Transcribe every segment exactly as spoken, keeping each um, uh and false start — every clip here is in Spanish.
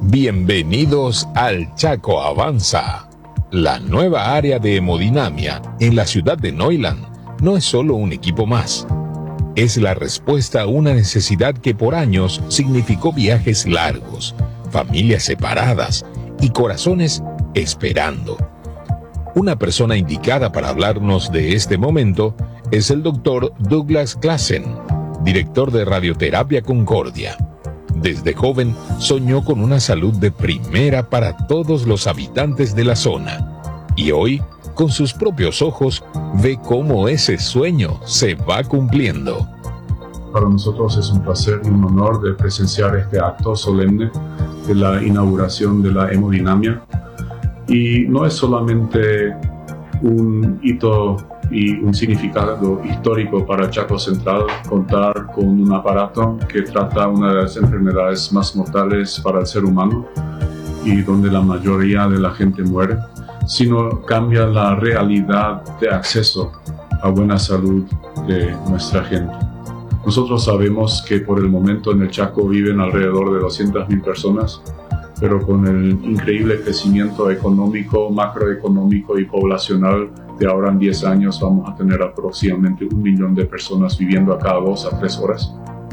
Bienvenidos al Chaco Avanza. La nueva área de hemodinamia en la ciudad de Neuland no es solo un equipo más. Es la respuesta a una necesidad que por años significó viajes largos, familias separadas y corazones esperando. Una persona indicada para hablarnos de este momento es el doctor Douglas Claassen, director de Radioterapia Concordia. Desde joven soñó con una salud de primera para todos los habitantes de la zona. Y hoy, con sus propios ojos, ve cómo ese sueño se va cumpliendo. Para nosotros es un placer y un honor de presenciar este acto solemne de la inauguración de la hemodinamia. Y no es solamente un hito y un significado histórico para Chaco Central contar con un aparato que trata una de las enfermedades más mortales para el ser humano y donde la mayoría de la gente muere, sino cambia la realidad de acceso a buena salud de nuestra gente. Nosotros sabemos que por el momento en el Chaco viven alrededor de doscientas mil personas, pero con el increíble crecimiento económico, macroeconómico y poblacional de ahora en diez años vamos a tener aproximadamente un millón de personas viviendo a cada dos a tres horas.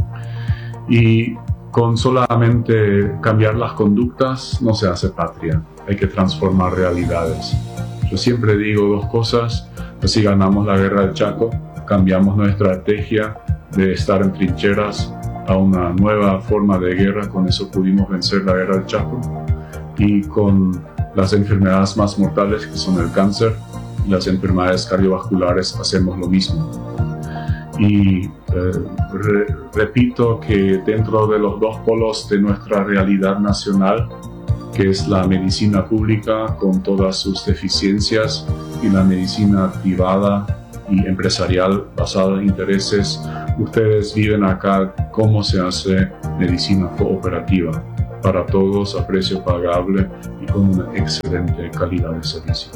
Y con solamente cambiar las conductas no se hace patria, hay que transformar realidades. Yo siempre digo dos cosas: así ganamos la guerra del Chaco, cambiamos nuestra estrategia de estar en trincheras a una nueva forma de guerra, con eso pudimos vencer la guerra del Chaco, y con las enfermedades más mortales que son el cáncer y las enfermedades cardiovasculares hacemos lo mismo. Y eh, re, repito que dentro de los dos polos de nuestra realidad nacional, que es la medicina pública con todas sus deficiencias y la medicina privada y empresarial basada en intereses, ustedes viven acá cómo se hace medicina cooperativa para todos a precio pagable y con una excelente calidad de servicio.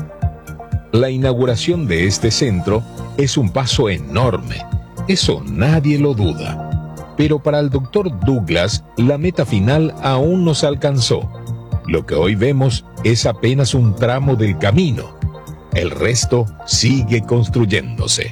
La inauguración de este centro es un paso enorme, eso nadie lo duda. Pero para el doctor Douglas, la meta final aún no se alcanzó. Lo que hoy vemos es apenas un tramo del camino. El resto sigue construyéndose.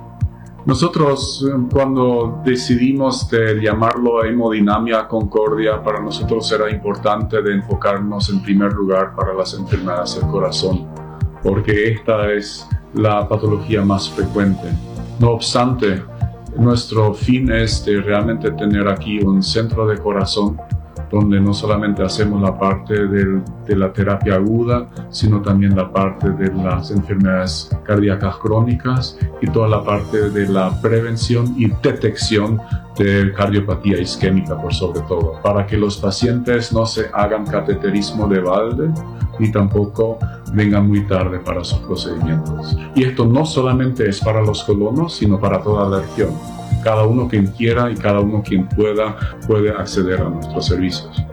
Nosotros, cuando decidimos de llamarlo hemodinamia Concordia, para nosotros era importante de enfocarnos en primer lugar para las enfermedades del corazón, porque esta es la patología más frecuente. No obstante, nuestro fin es de realmente tener aquí un centro de corazón donde no solamente hacemos la parte del, de la terapia aguda, sino también la parte de las enfermedades cardíacas crónicas y toda la parte de la prevención y detección de cardiopatía isquémica por sobre todo, para que los pacientes no se hagan cateterismo de balde ni tampoco vengan muy tarde para sus procedimientos. Y esto no solamente es para los colonos, sino para toda la región. Cada uno quien quiera y cada uno quien pueda puede acceder a nuestros servicios.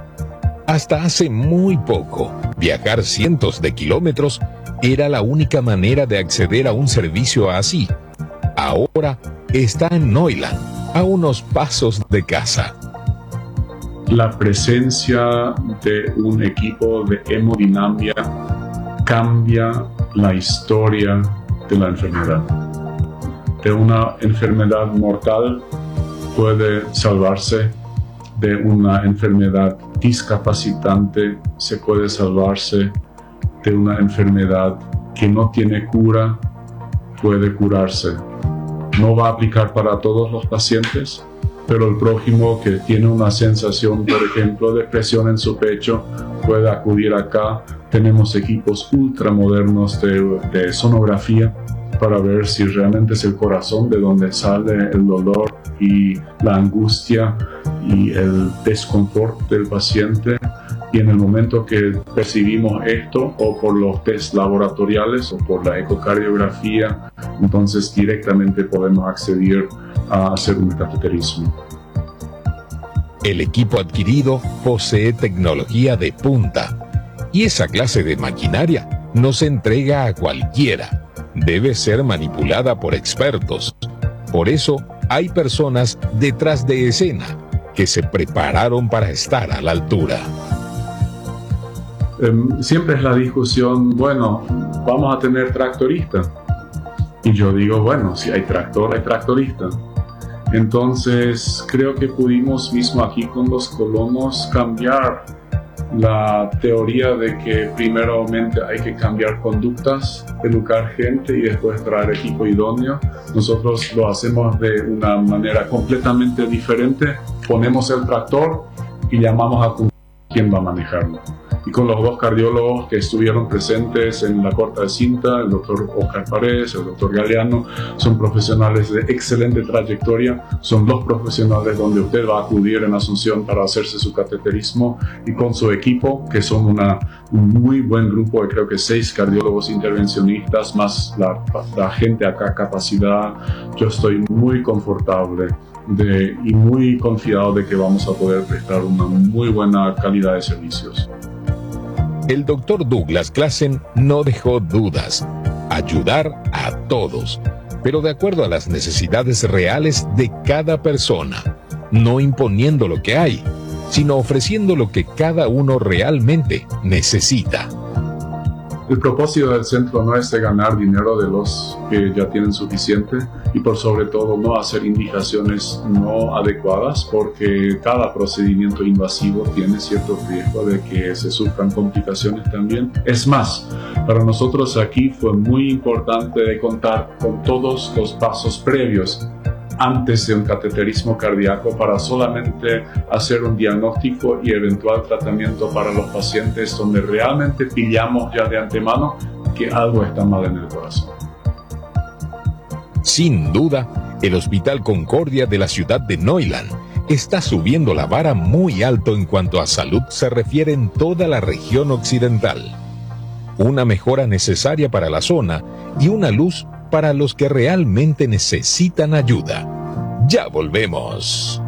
Hasta hace muy poco, viajar cientos de kilómetros era la única manera de acceder a un servicio así. Ahora está en Neuland, a unos pasos de casa. La presencia de un equipo de hemodinamia cambia la historia de la enfermedad. De una enfermedad mortal puede salvarse, de una enfermedad discapacitante se puede salvarse, de una enfermedad que no tiene cura puede curarse. No va a aplicar para todos los pacientes, pero el prójimo que tiene una sensación, por ejemplo, de presión en su pecho, puede acudir acá. Tenemos equipos ultramodernos de, de sonografía para ver si realmente es el corazón de donde sale el dolor y la angustia y el desconfort del paciente. Y en el momento que percibimos esto, o por los test laboratoriales o por la ecocardiografía, entonces directamente podemos acceder a hacer un cateterismo. El equipo adquirido posee tecnología de punta, y esa clase de maquinaria no se entrega a cualquiera. Debe ser manipulada por expertos. Por eso hay personas detrás de escena que se prepararon para estar a la altura. eh, siempre es la discusión, bueno, vamos a tener tractorista. Y yo digo, bueno, si hay tractor, hay tractorista. Entonces, creo que pudimos mismo aquí con los colonos cambiar la teoría de que primeramente hay que cambiar conductas, educar gente y después traer equipo idóneo. Nosotros lo hacemos de una manera completamente diferente. Ponemos el tractor y llamamos a quién va a manejarlo. Y con los dos cardiólogos que estuvieron presentes en la corta de cinta, el doctor Oscar Paredes, el doctor Galeano, son profesionales de excelente trayectoria, son los profesionales donde usted va a acudir en Asunción para hacerse su cateterismo, y con su equipo, que son una, un muy buen grupo, de creo que seis cardiólogos intervencionistas, más la, la gente acá, capacidad, yo estoy muy confortable de, y muy confiado de que vamos a poder prestar una muy buena calidad de servicios. El doctor Douglas Claassen no dejó dudas. Ayudar a todos, pero de acuerdo a las necesidades reales de cada persona, no imponiendo lo que hay, sino ofreciendo lo que cada uno realmente necesita. El propósito del centro no es de ganar dinero de los que ya tienen suficiente, y por sobre todo no hacer indicaciones no adecuadas, porque cada procedimiento invasivo tiene cierto riesgo de que se sufran complicaciones también. Es más, para nosotros aquí fue muy importante de contar con todos los pasos previos antes de un cateterismo cardíaco para solamente hacer un diagnóstico y eventual tratamiento para los pacientes donde realmente pillamos ya de antemano que algo está mal en el corazón. Sin duda, el Hospital Concordia de la ciudad de Neuland está subiendo la vara muy alto en cuanto a salud se refiere en toda la región occidental. Una mejora necesaria para la zona y una luz para los que realmente necesitan ayuda. Ya volvemos.